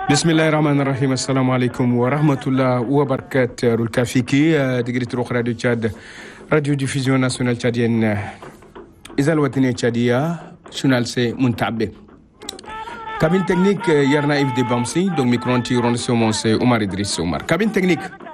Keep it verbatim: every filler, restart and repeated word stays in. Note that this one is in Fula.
Bismillahir Rahmanir Rahim. Assalamu alaikum wa rahmatullah wa barakatuh. Rulkafiki, Digrit Rokh Radio Tchad, Radio Diffusion Nationale Tchadienne. Izal Watine Tchadia, Journal C Muntabe. Cabine technique, Yarna Yves de Bamsi, donc micro anti c'est Omar Idriss Omar. Cabine technique.